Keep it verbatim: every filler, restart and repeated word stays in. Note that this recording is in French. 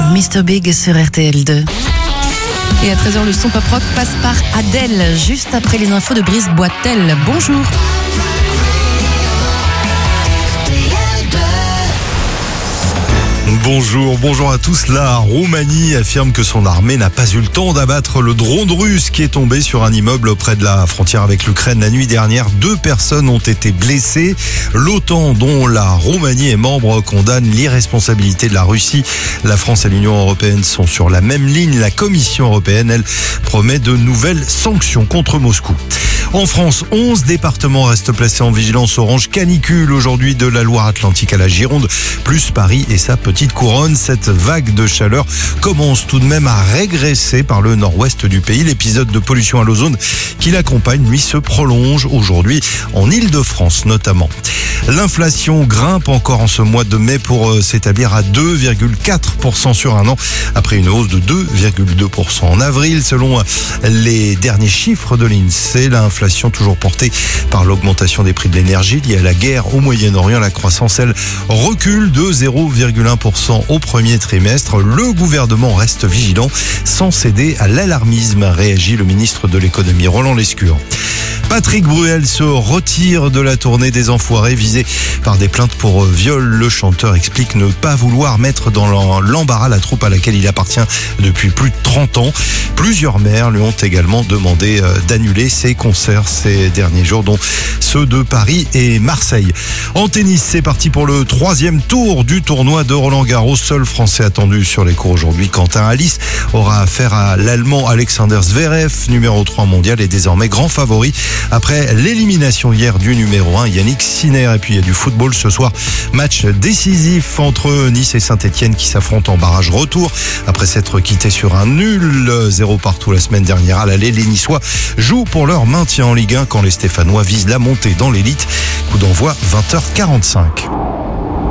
mister Big sur R T L deux. Et à treize heures, le son pop rock passe par Adèle, juste après les infos de Brice Boitel. Bonjour. Bonjour, bonjour à tous. La Roumanie affirme que son armée n'a pas eu le temps d'abattre le drone russe qui est tombé sur un immeuble près de la frontière avec l'Ukraine la nuit dernière. Deux personnes ont été blessées. L'OTAN, dont la Roumanie est membre, condamne l'irresponsabilité de la Russie. La France et l'Union européenne sont sur la même ligne. La Commission européenne, elle, promet de nouvelles sanctions contre Moscou. En France, onze départements restent placés en vigilance orange canicule aujourd'hui, de la Loire-Atlantique à la Gironde, plus Paris et sa petite couronne. Cette vague de chaleur commence tout de même à régresser par le nord-ouest du pays. L'épisode de pollution à l'ozone qui l'accompagne, lui, se prolonge aujourd'hui en Île-de-France notamment. L'inflation grimpe encore en ce mois de mai pour s'établir à deux virgule quatre pour cent sur un an, après une hausse de deux virgule deux pour cent en avril. Selon les derniers chiffres de l'INSEE, l'inflation toujours portée par l'augmentation des prix de l'énergie liée à la guerre au Moyen-Orient. La croissance, elle, recule de zéro virgule un pour cent au premier trimestre. Le gouvernement reste vigilant sans céder à l'alarmisme, réagit le ministre de l'économie Roland Lescure. Patrick Bruel se retire de la tournée des Enfoirés, visé par des plaintes pour viol. Le chanteur explique ne pas vouloir mettre dans l'embarras la troupe à laquelle il appartient depuis plus de trente ans. Plusieurs maires lui ont également demandé d'annuler ses concerts ces derniers jours, dont ceux de Paris et Marseille. En tennis, c'est parti pour le troisième tour du tournoi de Roland-Garros. Seul Français attendu sur les cours aujourd'hui, Quentin Halys, aura affaire à l'Allemand Alexander Zverev, numéro trois mondial et désormais grand favori après l'élimination hier du numéro un, Yannick Sinner. Et puis il y a du football ce soir, match décisif entre Nice et Saint-Etienne qui s'affrontent en barrage retour. Après s'être quittés sur un nul zéro partout la semaine dernière à l'aller, les Niçois jouent pour leur maintien en Ligue un quand les Stéphanois visent la montée dans l'élite. Coup d'envoi vingt heures quarante-cinq.